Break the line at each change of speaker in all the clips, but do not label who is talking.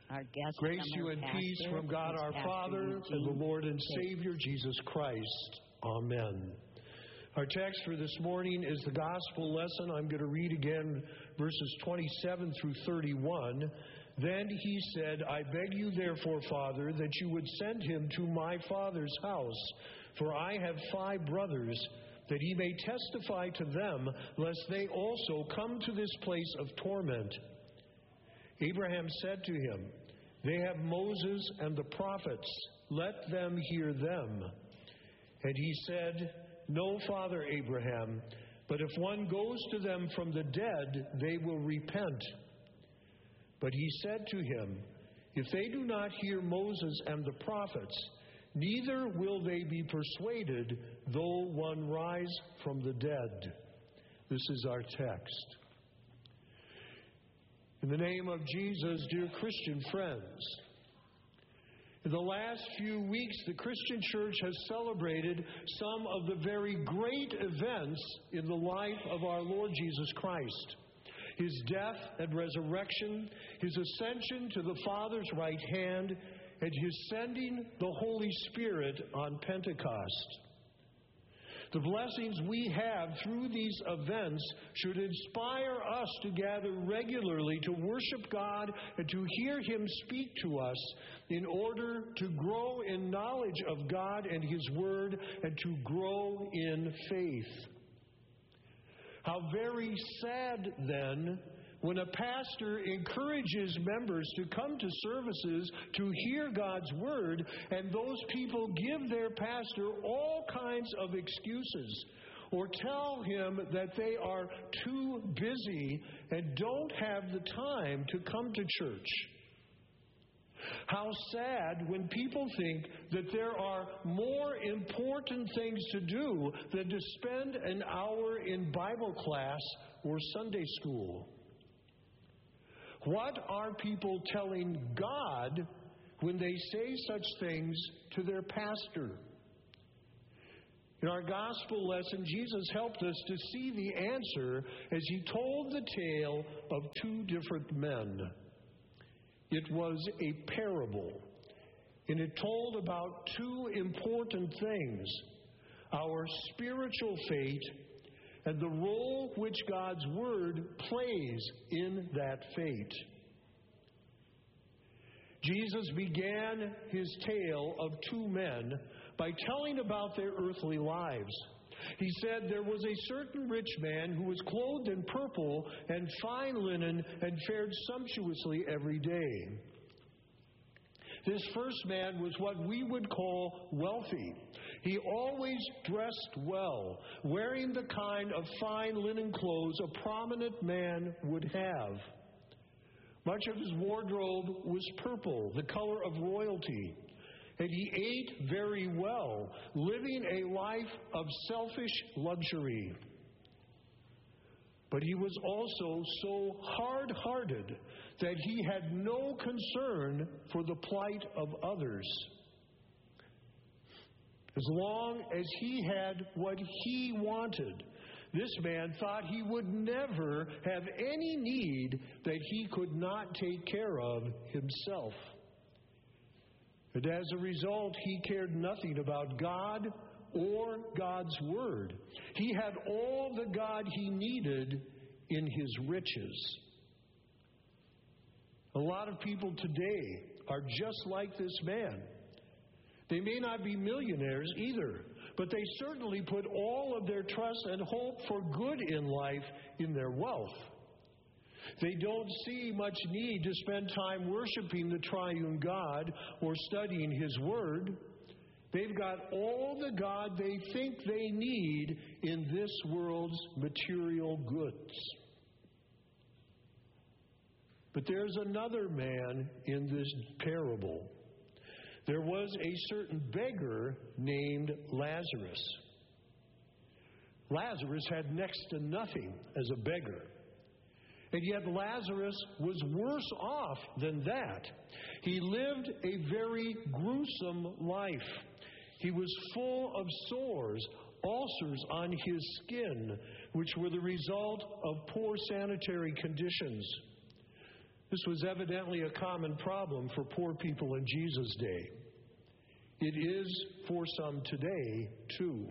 Our guest,
grace you and peace from God our Father and the Lord and Savior Jesus Christ. Amen. Our text for this morning is the gospel lesson. I'm going to read again verses 27 through 31. Then he said, I beg you therefore, Father, that you would send him to my father's house, for I have 5 brothers, that he may testify to them, lest they also come to this place of torment. Abraham said to him, They have Moses and the prophets. Let them hear them. And he said, No, Father Abraham, but if one goes to them from the dead, they will repent. But he said to him, If they do not hear Moses and the prophets, neither will they be persuaded, though one rise from the dead. This is our text. In the name of Jesus, dear Christian friends, in the last few weeks, the Christian church has celebrated some of the very great events in the life of our Lord Jesus Christ. His death and resurrection, His ascension to the Father's right hand, and His sending the Holy Spirit on Pentecost. The blessings we have through these events should inspire us to gather regularly to worship God and to hear Him speak to us in order to grow in knowledge of God and His Word and to grow in faith. How very sad, then, when a pastor encourages members to come to services to hear God's Word, and those people give their pastor all kinds of excuses or tell him that they are too busy and don't have the time to come to church. How sad when people think that there are more important things to do than to spend an hour in Bible class or Sunday school. What are people telling God when they say such things to their pastor? In our gospel lesson, Jesus helped us to see the answer as He told the tale of 2 different men. It was a parable, and it told about 2 important things: our spiritual fate and the role which God's Word plays in that fate. Jesus began His tale of 2 men by telling about their earthly lives. He said there was a certain rich man who was clothed in purple and fine linen and fared sumptuously every day. This first man was what we would call wealthy. He always dressed well, wearing the kind of fine linen clothes a prominent man would have. Much of his wardrobe was purple, the color of royalty, and he ate very well, living a life of selfish luxury. But he was also so hard-hearted that he had no concern for the plight of others. As long as he had what he wanted, this man thought he would never have any need that he could not take care of himself. And as a result, he cared nothing about God or God's Word. He had all the God he needed in his riches. A lot of people today are just like this man. They may not be millionaires either, but they certainly put all of their trust and hope for good in life in their wealth. They don't see much need to spend time worshiping the triune God or studying His Word. They've got all the God they think they need in this world's material goods. But there's another man in this parable. There was a certain beggar named Lazarus. Lazarus had next to nothing as a beggar. And yet Lazarus was worse off than that. He lived a very gruesome life. He was full of sores, ulcers on his skin, which were the result of poor sanitary conditions. This was evidently a common problem for poor people in Jesus' day. It is for some today, too.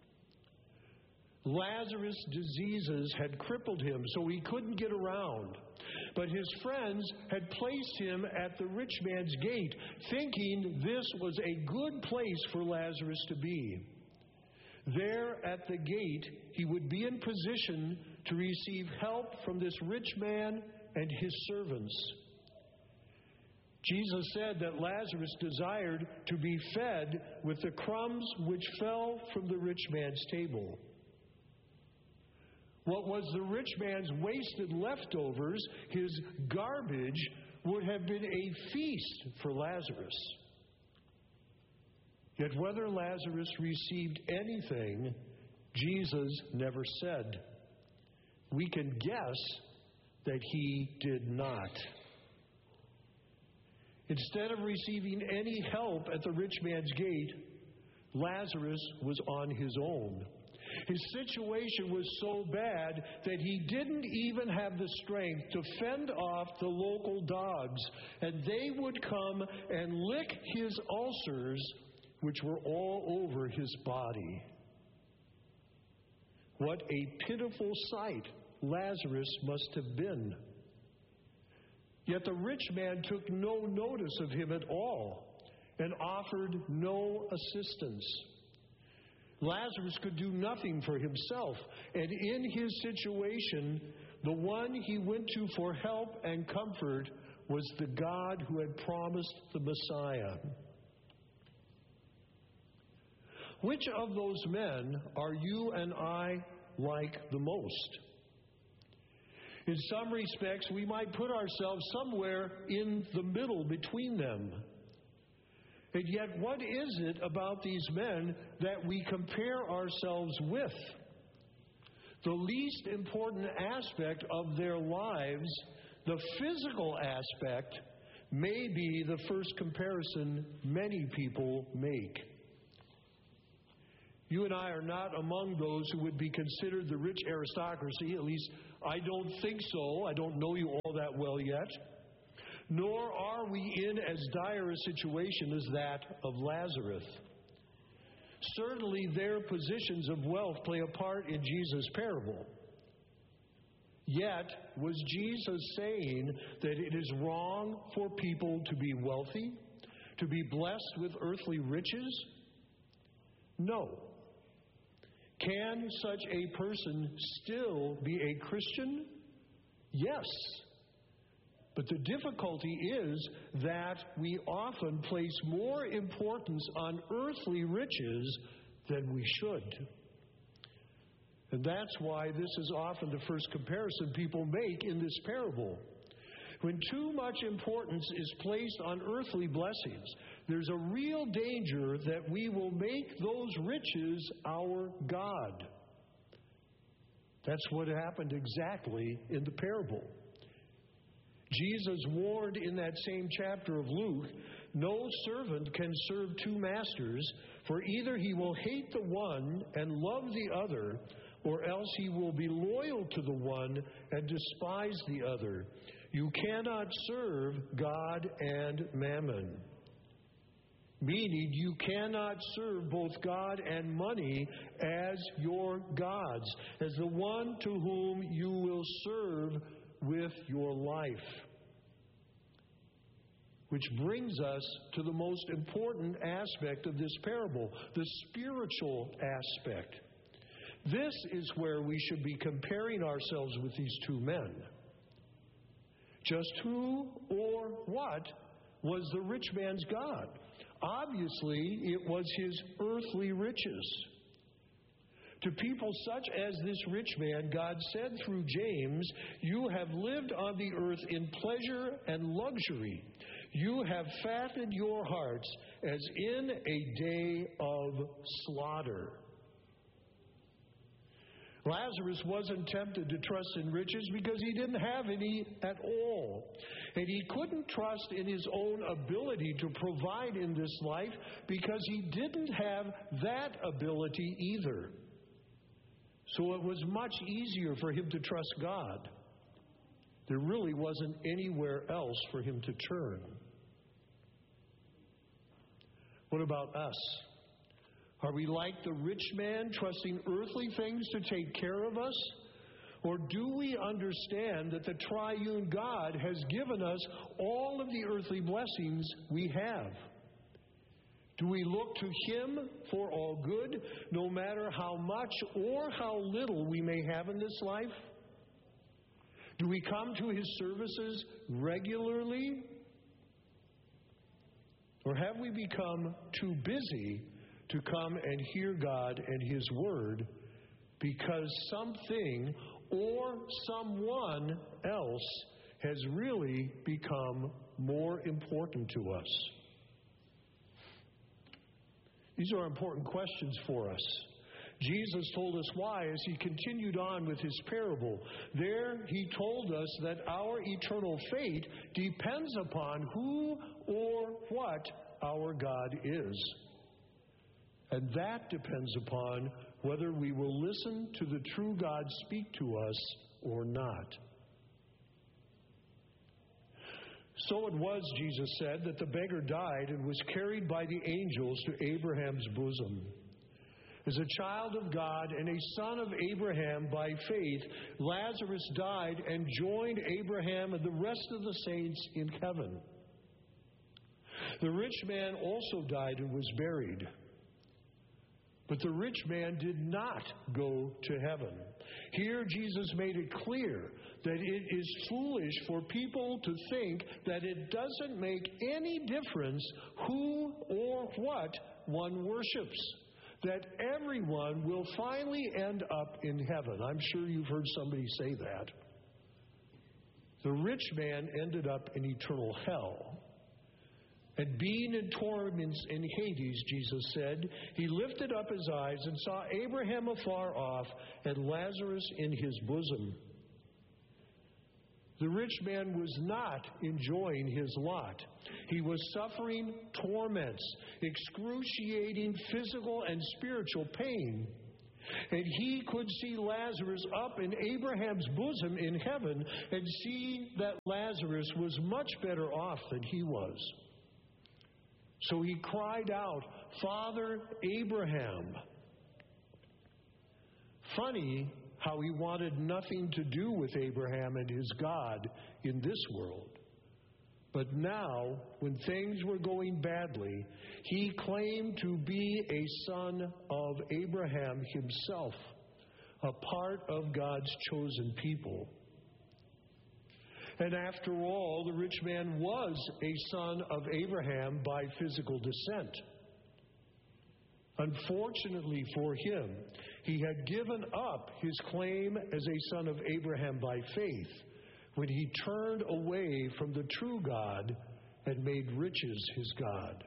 Lazarus' diseases had crippled him, so he couldn't get around. But his friends had placed him at the rich man's gate, thinking this was a good place for Lazarus to be. There at the gate, he would be in position to receive help from this rich man and his servants. Jesus said that Lazarus desired to be fed with the crumbs which fell from the rich man's table. What was the rich man's wasted leftovers, his garbage, would have been a feast for Lazarus. Yet whether Lazarus received anything, Jesus never said. We can guess that he did not. Instead of receiving any help at the rich man's gate, Lazarus was on his own. His situation was so bad that he didn't even have the strength to fend off the local dogs, and they would come and lick his ulcers, which were all over his body. What a pitiful sight Lazarus must have been. Yet the rich man took no notice of him at all and offered no assistance. Lazarus could do nothing for himself, and in his situation, the one he went to for help and comfort was the God who had promised the Messiah. Which of those men are you and I like the most? In some respects, we might put ourselves somewhere in the middle between them. And yet, what is it about these men that we compare ourselves with? The least important aspect of their lives, the physical aspect, may be the first comparison many people make. You and I are not among those who would be considered the rich aristocracy. At least, I don't think so. I don't know you all that well yet. Nor are we in as dire a situation as that of Lazarus. Certainly, their positions of wealth play a part in Jesus' parable. Yet, was Jesus saying that it is wrong for people to be wealthy, to be blessed with earthly riches? No. Can such a person still be a Christian? Yes. But the difficulty is that we often place more importance on earthly riches than we should. And that's why this is often the first comparison people make in this parable. When too much importance is placed on earthly blessings, there's a real danger that we will make those riches our God. That's what happened exactly in the parable. Jesus warned in that same chapter of Luke, no servant can serve two masters, for either he will hate the one and love the other, or else he will be loyal to the one and despise the other. You cannot serve God and mammon. Meaning you cannot serve both God and money as your gods, as the one to whom you will serve with your life. Which brings us to the most important aspect of this parable, the spiritual aspect. This is where we should be comparing ourselves with these two men. Just who or what was the rich man's God? Obviously, it was his earthly riches. To people such as this rich man, God said through James, you have lived on the earth in pleasure and luxury. You have fattened your hearts as in a day of slaughter. Lazarus wasn't tempted to trust in riches because he didn't have any at all. And he couldn't trust in his own ability to provide in this life because he didn't have that ability either. So it was much easier for him to trust God. There really wasn't anywhere else for him to turn. What about us? Are we like the rich man, trusting earthly things to take care of us? Or do we understand that the triune God has given us all of the earthly blessings we have? Do we look to him for all good, no matter how much or how little we may have in this life? Do we come to his services regularly? Or have we become too busy to come and hear God and his word because something or someone else has really become more important to us? These are important questions for us. Jesus told us why as he continued on with his parable. There he told us that our eternal fate depends upon who or what our God is. And that depends upon whether we will listen to the true God speak to us or not. So it was, Jesus said, that the beggar died and was carried by the angels to Abraham's bosom. As a child of God and a son of Abraham by faith, Lazarus died and joined Abraham and the rest of the saints in heaven. The rich man also died and was buried. But the rich man did not go to heaven. Here Jesus made it clear that it is foolish for people to think that it doesn't make any difference who or what one worships, that everyone will finally end up in heaven. I'm sure you've heard somebody say that. The rich man ended up in eternal hell. And being in torments in Hades, Jesus said, he lifted up his eyes and saw Abraham afar off and Lazarus in his bosom. The rich man was not enjoying his lot. He was suffering torments, excruciating physical and spiritual pain. And he could see Lazarus up in Abraham's bosom in heaven and see that Lazarus was much better off than he was. So he cried out, "Father Abraham." Funny how he wanted nothing to do with Abraham and his God in this world. But now, when things were going badly, he claimed to be a son of Abraham himself, a part of God's chosen people. And after all, the rich man was a son of Abraham by physical descent. Unfortunately for him, he had given up his claim as a son of Abraham by faith when he turned away from the true God and made riches his God.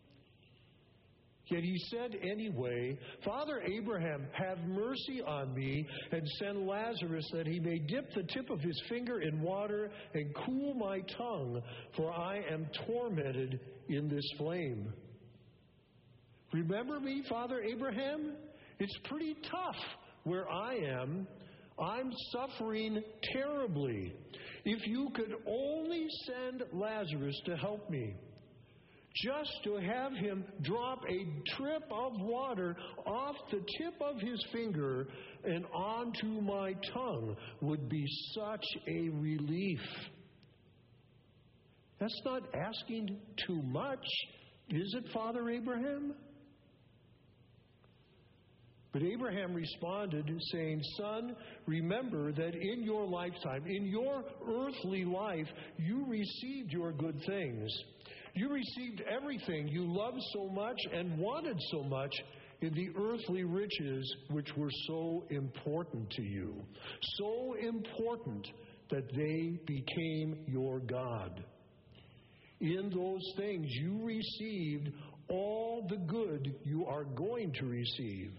Yet he said anyway, "Father Abraham, have mercy on me and send Lazarus that he may dip the tip of his finger in water and cool my tongue, for I am tormented in this flame." Remember me, Father Abraham? It's pretty tough where I am. I'm suffering terribly. If you could only send Lazarus to help me. Just to have him drop a drip of water off the tip of his finger and onto my tongue would be such a relief. That's not asking too much, is it, Father Abraham? But Abraham responded, saying, "Son, remember that in your lifetime, in your earthly life, you received your good things. You received everything you loved so much and wanted so much in the earthly riches which were so important to you. So important that they became your God. In those things you received all the good you are going to receive."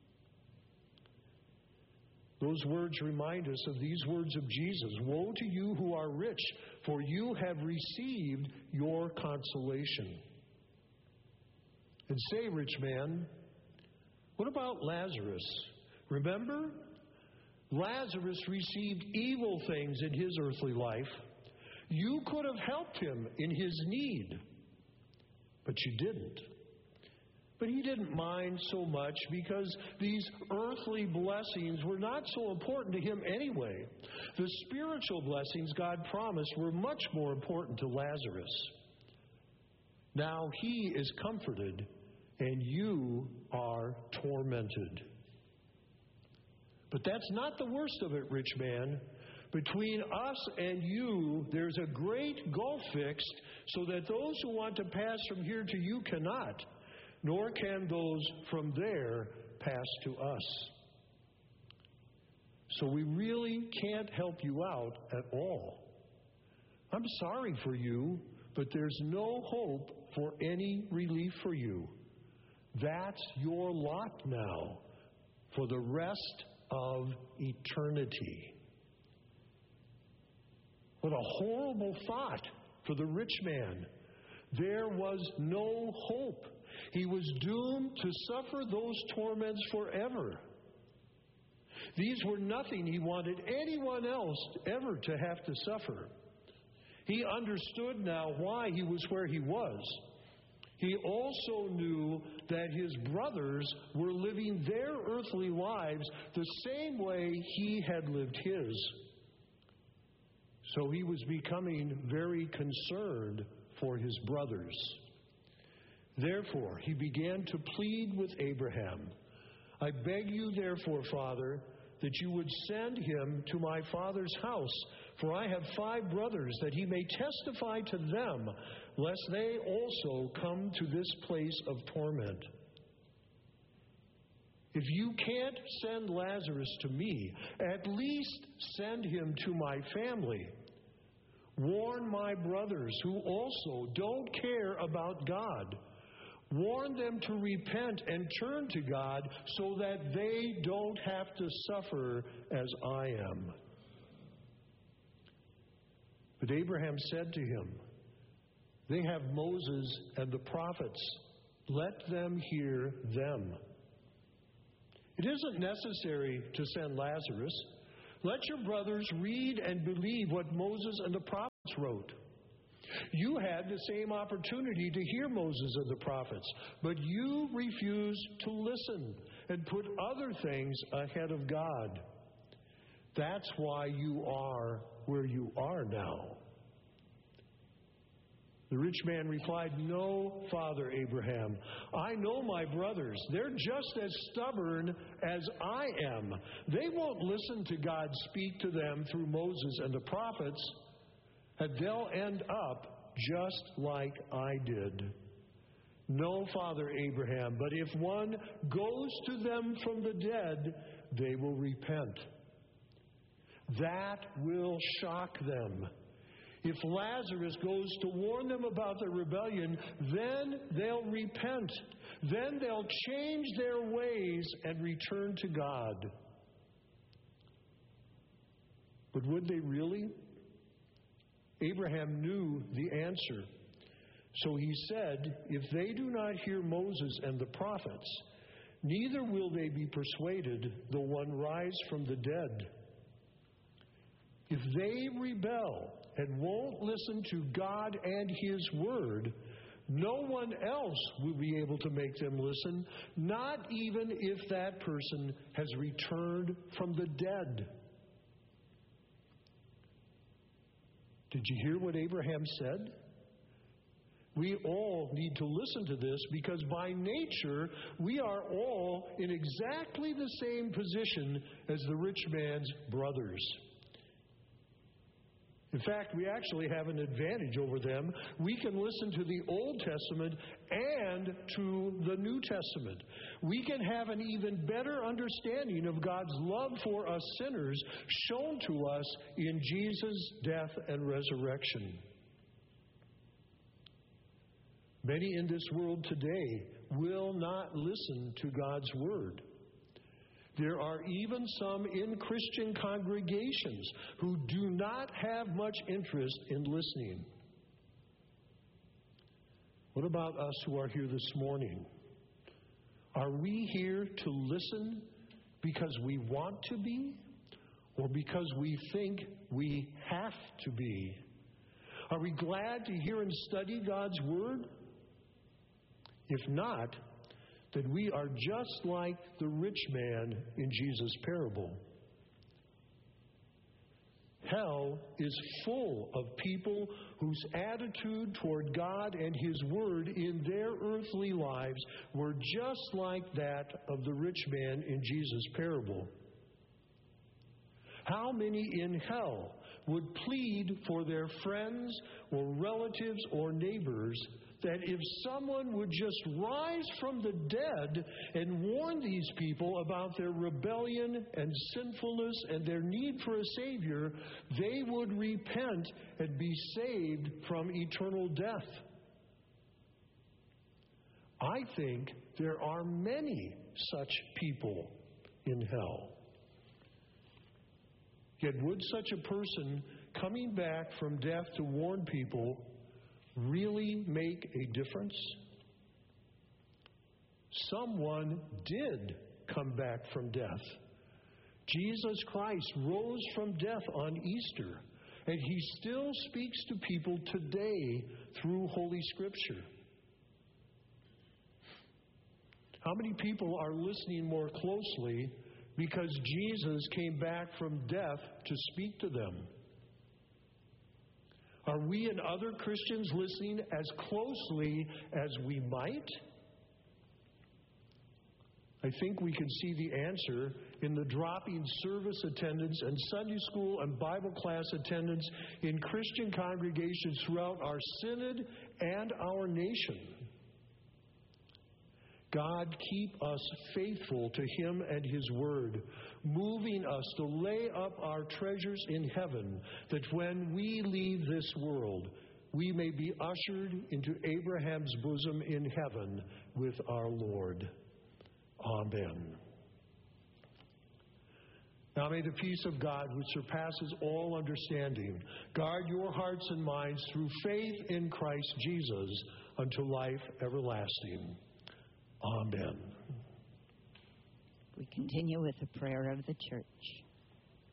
Those words remind us of these words of Jesus. "Woe to you who are rich, for you have received your consolation." And say, rich man, what about Lazarus? Remember? Lazarus received evil things in his earthly life. You could have helped him in his need, but you didn't. But he didn't mind so much because these earthly blessings were not so important to him anyway. The spiritual blessings God promised were much more important to Lazarus. Now he is comforted, and you are tormented. But that's not the worst of it, rich man. Between us and you, there's a great gulf fixed, so that those who want to pass from here to you cannot, nor can those from there pass to us. So we really can't help you out at all. I'm sorry for you, but there's no hope for any relief for you. That's your lot now for the rest of eternity. What a horrible thought for the rich man. There was no hope. He was doomed to suffer those torments forever. These were nothing he wanted anyone else ever to have to suffer. He understood now why he was where he was. He also knew that his brothers were living their earthly lives the same way he had lived his. So he was becoming very concerned for his brothers. Therefore, he began to plead with Abraham. I beg you, therefore, Father, that you would send him to my father's house, for I have 5 brothers, that he may testify to them, lest they also come to this place of torment. If you can't send Lazarus to me, at least send him to my family. Warn my brothers who also don't care about God. Warn them to repent and turn to God so that they don't have to suffer as I am. But Abraham said to him, they have Moses and the prophets. Let them hear them. It isn't necessary to send Lazarus. Let your brothers read and believe what Moses and the prophets wrote. You had the same opportunity to hear Moses and the prophets, but you refused to listen and put other things ahead of God. That's why you are where you are now. The rich man replied, no, Father Abraham, I know my brothers. They're just as stubborn as I am. They won't listen to God speak to them through Moses and the prophets, and they'll end up just like I did. No, Father Abraham, but if one goes to them from the dead, they will repent. That will shock them. If Lazarus goes to warn them about their rebellion, then they'll repent. Then they'll change their ways and return to God. But would they really? Abraham knew the answer. So he said, if they do not hear Moses and the prophets, neither will they be persuaded, though one rise from the dead. If they rebel and won't listen to God and His Word, no one else will be able to make them listen, not even if that person has returned from the dead. Did you hear what Abraham said? We all need to listen to this because by nature, we are all in exactly the same position as the rich man's brothers. In fact, we actually have an advantage over them. We can listen to the Old Testament and to the New Testament. We can have an even better understanding of God's love for us sinners shown to us in Jesus' death and resurrection. Many in this world today will not listen to God's Word. There are even some in Christian congregations who do not have much interest in listening. What about us who are here this morning? Are we here to listen because we want to be? or because we think we have to be? Are we glad to hear and study God's Word? If not, then we are just like the rich man in Jesus' parable. Hell is full of people whose attitude toward God and His Word in their earthly lives were just like that of the rich man in Jesus' parable. How many in hell would plead for their friends or relatives or neighbors that if someone would just rise from the dead and warn these people about their rebellion and sinfulness and their need for a Savior, they would repent and be saved from eternal death? I think there are many such people in hell. Yet would such a person coming back from death to warn people really make a difference? Someone did come back from death. Jesus Christ rose from death on Easter, and He still speaks to people today through Holy Scripture. How many people are listening more closely because Jesus came back from death to speak to them? Are we and other Christians listening as closely as we might? I think we can see the answer in the dropping service attendance and Sunday school and Bible class attendance in Christian congregations throughout our synod and our nation. God, keep us faithful to Him and His Word, moving us to lay up our treasures in heaven, that when we leave this world, we may be ushered into Abraham's bosom in heaven with our Lord. Amen. Now may the peace of God, which surpasses all understanding, guard your hearts and minds through faith in Christ Jesus unto life everlasting. Amen.
We continue with the prayer of the church.